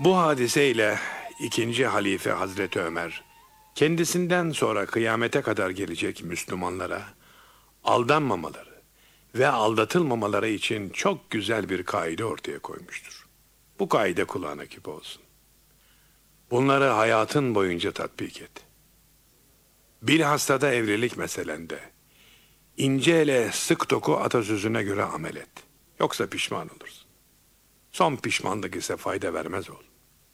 Bu hadiseyle ikinci halife Hazreti Ömer, kendisinden sonra kıyamete kadar gelecek Müslümanlara aldanmamaları ve aldatılmamaları için çok güzel bir kaide ortaya koymuştur. Bu kaide kulağına küpe olsun. Bunları hayatın boyunca tatbik et. Bilhassa da evlilik meselende ince ele sık doku atasözüne göre amel et. Yoksa pişman olursun. Son pişmanlık ise fayda vermez ol.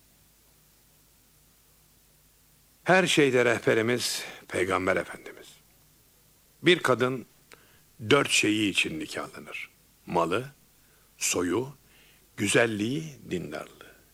Her şeyde rehberimiz Peygamber Efendimiz. Bir kadın 4 şeyi için nikahlanır: malı, soyu, güzelliği, dindarlığı.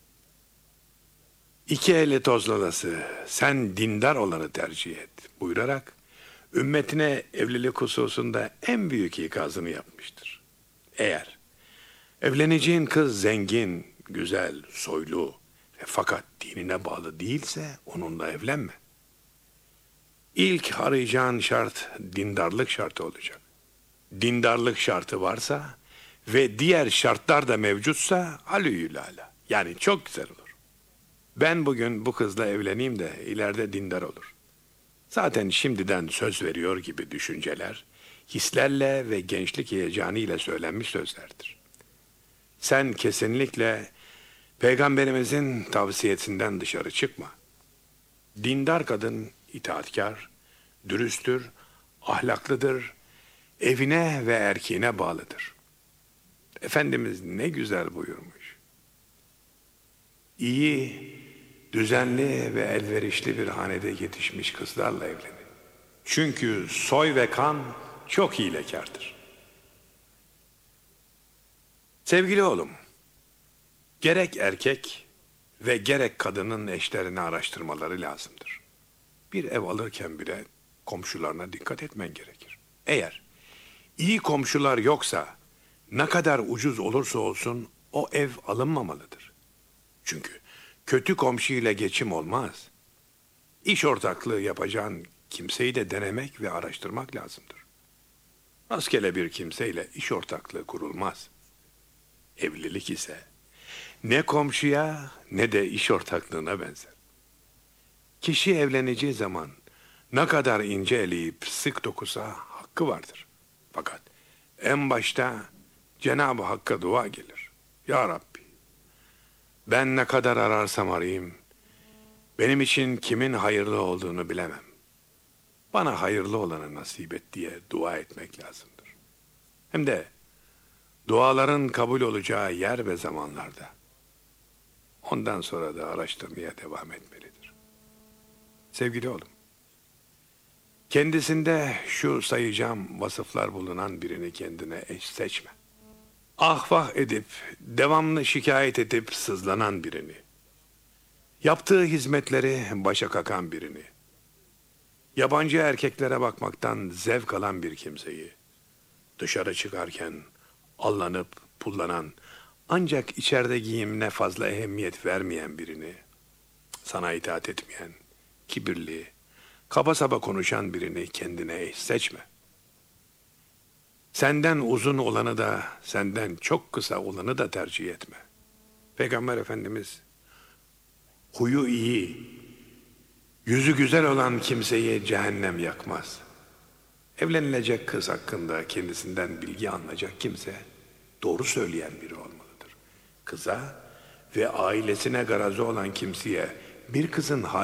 İki eli tozlalası, sen dindar olanı tercih et buyurarak ümmetine evlilik hususunda en büyük ikazını yapmıştır. Eğer evleneceğin kız zengin, güzel, soylu ve fakat dinine bağlı değilse onunla evlenme. İlk arayacağın şart dindarlık şartı olacak. Dindarlık şartı varsa ve diğer şartlar da mevcutsa halüyülâla. Yani çok güzel olur. Ben bugün bu kızla evleneyim de ileride dindar olur. Zaten şimdiden söz veriyor gibi düşünceler, hislerle ve gençlik heyecanıyla söylenmiş sözlerdir. Sen kesinlikle Peygamberimizin tavsiyesinden dışarı çıkma. Dindar kadın itaatkar, dürüsttür, ahlaklıdır, evine ve erkeğine bağlıdır. Efendimiz ne güzel buyurmuş. İyi, düzenli ve elverişli bir hanede yetişmiş kızlarla evlenin. Çünkü soy ve kan çok hilekardır. Sevgili oğlum, gerek erkek ve gerek kadının eşlerini araştırmaları lazımdır. Bir ev alırken bile komşularına dikkat etmen gerekir. Eğer iyi komşular yoksa ne kadar ucuz olursa olsun o ev alınmamalıdır. Çünkü kötü komşuyla geçim olmaz. İş ortaklığı yapacağın kimseyi de denemek ve araştırmak lazımdır. Rastgele bir kimseyle iş ortaklığı kurulmaz. Evlilik ise ne komşuya ne de iş ortaklığına benzer. Kişi evleneceği zaman ne kadar ince eleyip sık dokusa hakkı vardır. Fakat en başta Cenab-ı Hakk'a dua gelir. Ya Rabbi, ben ne kadar ararsam arayayım, benim için kimin hayırlı olduğunu bilemem. Bana hayırlı olanı nasip et diye dua etmek lazımdır. Hem de duaların kabul olacağı yer ve zamanlarda. Ondan sonra da araştırmaya devam etmelidir. Sevgili oğlum, kendisinde şu sayacağım vasıflar bulunan birini kendine eş seçme. Ah vah edip, devamlı şikayet edip sızlanan birini, yaptığı hizmetleri başa kakan birini, yabancı erkeklere bakmaktan zevk alan bir kimseyi, dışarı çıkarken allanıp pullanan, ancak içeride giyimine fazla ehemmiyet vermeyen birini, sana itaat etmeyen, kibirli, kaba saba konuşan birini kendine eş seçme. Senden uzun olanı da, senden çok kısa olanı da tercih etme. Peygamber Efendimiz, huyu iyi, yüzü güzel olan kimseyi cehennem yakmaz. Evlenilecek kız hakkında kendisinden bilgi alınacak kimse, doğru söyleyen biri olmalıdır. Kıza ve ailesine garazı olan kimseye bir kızın